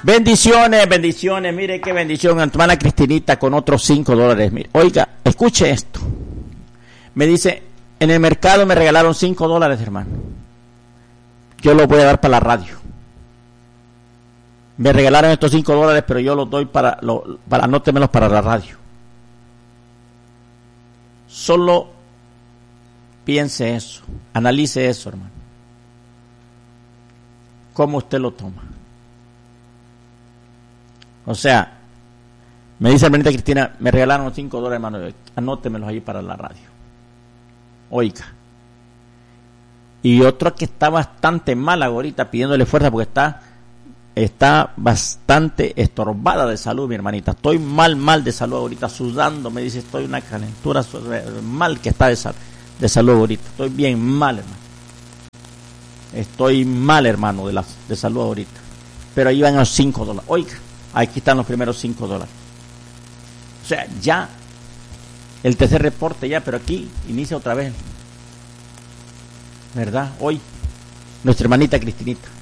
Bendiciones, bendiciones. Mire qué bendición, hermana Cristinita, con otros $5. Mire, oiga, escuche esto. Me dice, en el mercado me regalaron $5, hermano. Yo los voy a dar para la radio. Me regalaron estos $5, pero yo los doy para anótemelos para la radio. Solo piense eso, analice eso, hermano. ¿Cómo usted lo toma? O sea, me dice hermanita Cristina, me regalaron $5, hermano, anótemelos ahí para la radio. Oiga. Y otro que está bastante mal ahorita, pidiéndole fuerza porque está bastante estorbada de salud, mi hermanita. Estoy mal de salud ahorita, sudando, me dice, estoy una calentura mal que está de salud ahorita. Estoy bien mal, hermano. Estoy mal, hermano, de salud ahorita. Pero ahí van los $5. Oiga, aquí están los primeros $5. O sea, ya el tercer reporte ya, pero aquí inicia otra vez. ¿Verdad? Hoy, nuestra hermanita Cristinita.